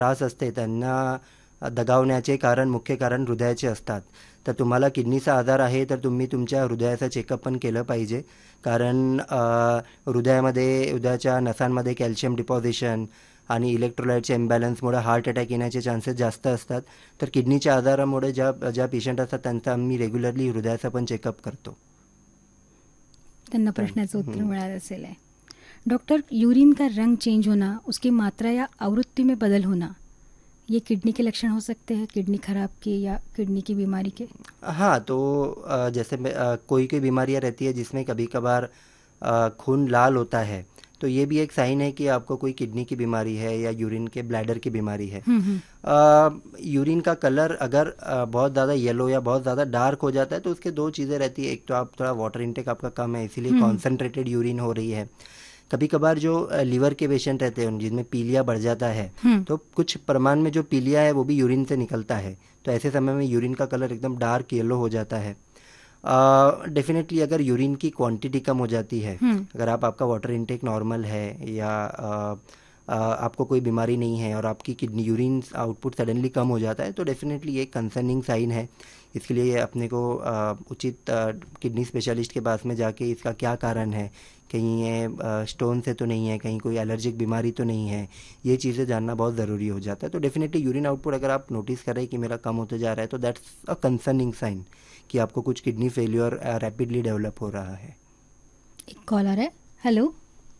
त्रास असते त्यांना दगावण्याचे मुख्य कारण हृदयाचे असतात. तर तुम्हाला किडनीचा आजार आहे तर तुम्ही तुमच्या हृदयाचं चेकअप पण केलं पाहिजे. कारण हृदयाच्या नसांमध्ये कॅल्शियम डिपॉझिशन आणि इलेक्ट्रोलाइटच्या इम्बॅलन्समुळे हार्ट अटॅक येण्याचे चान्सेस जास्त असतात. तर किडनीच्या आजारामुळे ज्या पेशंट असतात त्यांचा आम्ही रेग्युलरली हृदयाचा पण चेकअप करतो. त्यांना प्रश्नाचं उत्तर मिळालं असेल. डॉक्टर, यूरिन का रंग चेंज होना, उसकी मात्रा या आवृत्ति में बदल होना, ये किडनी के लक्षण हो सकते हैं, किडनी खराब के या किडनी की बीमारी के? हाँ, तो जैसे कोई बीमारियाँ रहती है जिसमें कभी कभार खून लाल होता है, तो ये भी एक साइन है कि आपको कोई किडनी की बीमारी है या यूरिन के ब्लैडर की बीमारी है. यूरिन का कलर अगर बहुत ज़्यादा येलो या बहुत ज़्यादा डार्क हो जाता है तो उसके दो चीज़ें रहती है. एक तो आप थोड़ा वाटर इनटेक आपका कम है इसीलिए कॉन्सेंट्रेटेड यूरिन हो रही है. कभी कभार जो लीवर के पेशेंट रहते हैं जिनमें पीलिया बढ़ जाता है, तो कुछ प्रमाण में जो पीलिया है वो भी यूरिन से निकलता है. तो ऐसे समय में यूरिन का कलर एकदम डार्क येलो हो जाता है. डेफिनेटली अगर यूरिन की क्वांटिटी कम हो जाती है, अगर आपका वाटर इनटेक नॉर्मल है या आपको कोई बीमारी नहीं है और आपकी किडनी यूरिन आउटपुट सडनली कम हो जाता है, तो डेफिनेटली ये कंसर्निंग साइन है. इसके लिए अपने को उचित किडनी स्पेशलिस्ट के पास में जाके इसका क्या कारण है, कहीं ये स्टोन से तो नहीं है, कहीं कोई एलर्जिक बीमारी तो नहीं है, ये चीज़ें जानना बहुत ज़रूरी हो जाता है. तो डेफिनेटली यूरिन आउटपुट अगर आप नोटिस करें कि मेरा कम होते जा रहा है तो दैट्स अ कंसर्निंग साइन कि आपको कुछ किडनी फेल्योर रैपिडली डेवलप हो रहा है. एक कॉल आ रहा है. हेलो.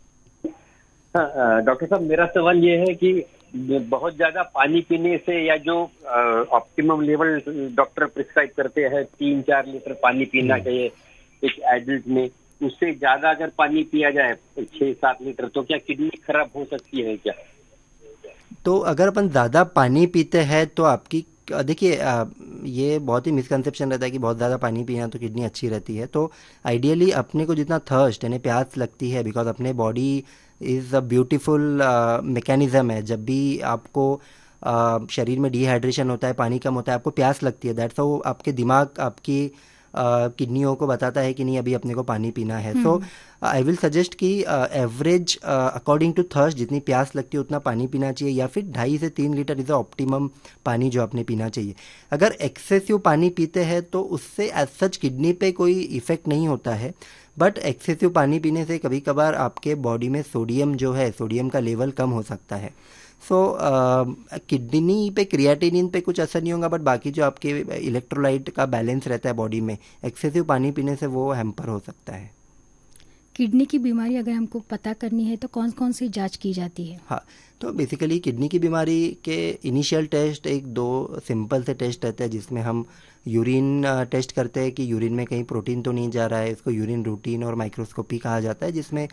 हाँ डॉक्टर साहब, मेरा सवाल ये है कि बहुत ज्यादा पानी पीने से या जो ऑप्टिमम लेवल डॉक्टर प्रिस्क्राइब करते हैं 3-4 लीटर पानी पीना चाहिए एक एडल्ट में, उससे ज्यादा अगर पानी पिया जाए 6-7 लीटर तो क्या किडनी खराब हो सकती है क्या? तो अगर अपन ज़्यादा पानी पीते हैं तो आपकी देखिए ये बहुत ही मिसकंसेप्शन रहता है कि बहुत ज़्यादा पानी पीना तो किडनी अच्छी रहती है. तो आइडियली अपने को जितना थर्स्ट यानी प्यास लगती है, बिकॉज अपने body is a beautiful mechanism है. जब भी आपको शरीर में डिहाइड्रेशन होता है, पानी कम होता है, आपको प्यास लगती है. दैट्स हाउ आपके दिमाग आपकी किडनियों को बताता है कि नहीं अभी अपने को पानी पीना है. सो आई विल सजेस्ट कि एवरेज अकॉर्डिंग टू थर्स्ट जितनी प्यास लगती है उतना पानी पीना चाहिए, या फिर 2.5 से 3 लीटर इज़ ऑप्टिमम पानी जो आपने पीना चाहिए. अगर एक्सेसिव पानी पीते हैं तो उससे एज सच किडनी पे कोई इफेक्ट नहीं होता है, बट एक्सेसिव पानी पीने से कभी कभार आपके बॉडी में सोडियम का लेवल कम हो सकता है. सो किडनी पे क्रिएटिनिन पे कुछ असर नहीं होगा, बट बाकी जो आपके इलेक्ट्रोलाइट का बैलेंस रहता है बॉडी में, एक्सेसिव पानी पीने से वो हैम्पर हो सकता है. किडनी की बीमारी अगर हमको पता करनी है तो कौन कौन सी जांच की जाती है? हाँ, तो बेसिकली किडनी की बीमारी के इनिशियल टेस्ट 1-2 सिंपल से टेस्ट रहते हैं जिसमें हम यूरिन टेस्ट करते हैं कि यूरिन में कहीं प्रोटीन तो नहीं जा रहा है. इसको यूरिन रूटीन और माइक्रोस्कोपी कहा जाता है, जिसमें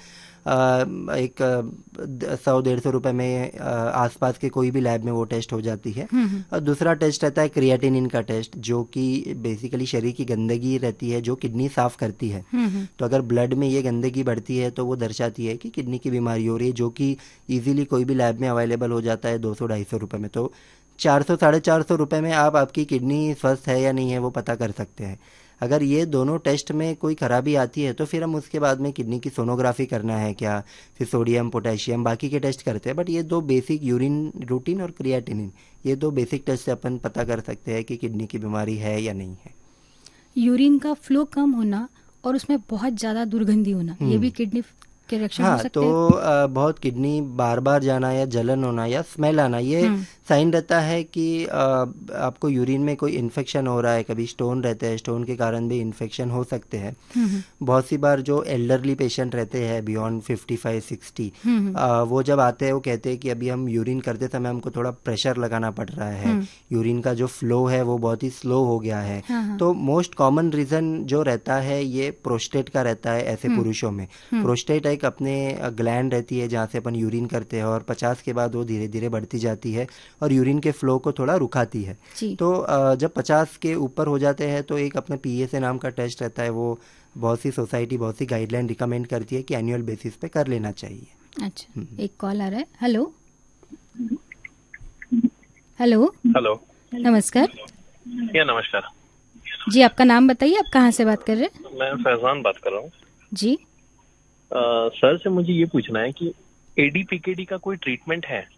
एक 100-150 रुपये में आसपास के कोई भी लैब में वो टेस्ट हो जाती है. और दूसरा टेस्ट रहता है क्रिएटिनिन का टेस्ट, जो कि बेसिकली शरीर की गंदगी रहती है जो किडनी साफ करती है. तो अगर ब्लड में ये गंदगी बढ़ती है तो वो दर्शाती है कि किडनी की बीमारी हो रही है, जो कि इजीली कोई भी लैब में अवेलेबल हो जाता है 200-250 रुपये में. तो 400-450 रुपये में आप आपकी किडनी स्वस्थ है या नहीं है वो पता कर सकते हैं. अगर ये दोनों टेस्ट में कोई खराबी आती है तो फिर हम उसके बाद में किडनी की सोनोग्राफी करना है क्या, फिर सोडियम पोटेशियम बाकी के टेस्ट करते हैं. बट ये दो बेसिक यूरिन रूटीन और क्रिएटिनिन, ये दो बेसिक टेस्ट से अपन पता कर सकते हैं कि किडनी की बीमारी है या नहीं है. यूरिन का फ्लो कम होना और उसमें बहुत ज़्यादा दुर्गंधी होना, ये भी किडनी के लक्षण हो सकते हैं? तो बहुत किडनी बार बार जाना या जलन होना या स्मेल आना, ये साइन रहता है कि आपको यूरिन में कोई इन्फेक्शन हो रहा है. कभी स्टोन रहते हैं, स्टोन के कारण भी इन्फेक्शन हो सकते हैं. बहुत सी बार जो एल्डरली पेशेंट रहते हैं बियॉन्ड 55-60, वो जब आते हैं वो कहते हैं कि अभी हम यूरिन करते समय हमको थोड़ा प्रेशर लगाना पड़ रहा है, यूरिन का जो फ्लो है वो बहुत ही स्लो हो गया है. तो मोस्ट कॉमन रीज़न जो रहता है ये प्रोस्टेट का रहता है. ऐसे पुरुषों में प्रोस्टेट एक अपने ग्लैंड रहती है जहाँ से अपन यूरिन करते हैं, और 50 के बाद वो धीरे धीरे बढ़ती जाती है और यूरिन के फ्लो को थोड़ा रुकाती है. तो जब 50 के ऊपर हो जाते हैं तो एक अपने PSA नाम का टेस्ट रहता है, वो बहुत सी सोसाइटी बहुत सी गाइडलाइन रिकमेंड करती है कि एनुअल बेसिस पे कर लेना चाहिए. अच्छा, एक कॉल आ रहा है. हेलो. हेलो. हेलो, नमस्कार. या नमस्कार जी, आपका नाम बताइए, आप कहाँ से बात कर रहे हैं? मैं फैजान बात कर रहा हूँ जी. सर से मुझे ये पूछना है कि ADPKD का कोई ट्रीटमेंट है?